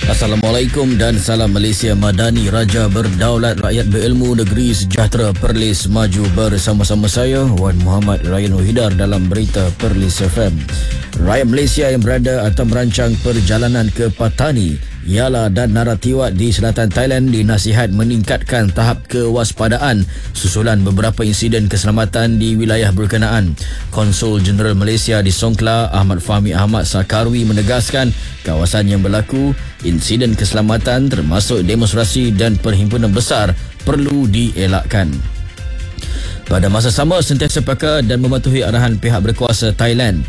Assalamualaikum dan salam Malaysia Madani, Raja berdaulat, rakyat berilmu, negeri sejahtera, Perlis maju bersama-sama saya Wan Muhammad Ryan Wahidar dalam berita Perlis FM. Rakyat Malaysia yang berada atau merancang perjalanan ke Patani, Yala dan Narathiwat di selatan Thailand dinasihat meningkatkan tahap kewaspadaan susulan beberapa insiden keselamatan di wilayah berkenaan. Konsul Jeneral Malaysia di Songkla, Ahmad Fahmi Ahmad Sakarwi menegaskan kawasan yang berlaku insiden keselamatan termasuk demonstrasi dan perhimpunan besar perlu dielakkan. Pada masa sama, sentiasa peka dan mematuhi arahan pihak berkuasa Thailand